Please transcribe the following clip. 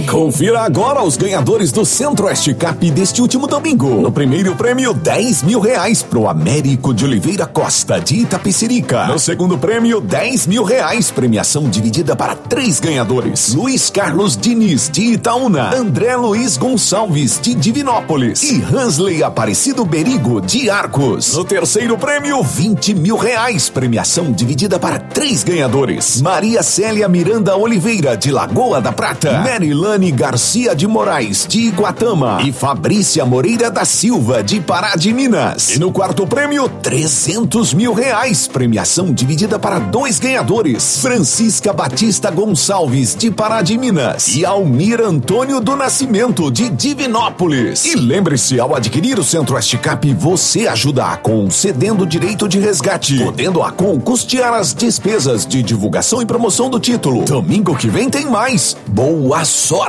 Confira agora os ganhadores do Centro-Oeste Cap deste último domingo. No primeiro prêmio, R$10 mil pro Américo de Oliveira Costa, de Itapecerica. No segundo prêmio, R$10 mil, premiação dividida para 3 ganhadores. Luiz Carlos Diniz, de Itaúna. André Luiz Gonçalves, de Divinópolis. E Hansley Aparecido Berigo, de Arcos. No terceiro prêmio, R$20 mil, premiação dividida para 3 ganhadores. Maria Célia Miranda Oliveira, de Lagoa da Prata. Merilane Garcia de Moraes, de Iguatama. E Fabrícia Moreira da Silva, de Pará de Minas. E no quarto prêmio, R$300 mil, premiação dividida para 2 ganhadores. Francisca Batista Gonçalves, de Pará de Minas. E Almir Antônio do Nascimento, de Divinópolis. E lembre-se, ao adquirir o Centro-Oeste Cap, você ajuda a Acon cedendo direito de resgate, podendo a Acon custear as despesas de divulgação e promoção do título. Domingo que vem tem mais. Boa sorte!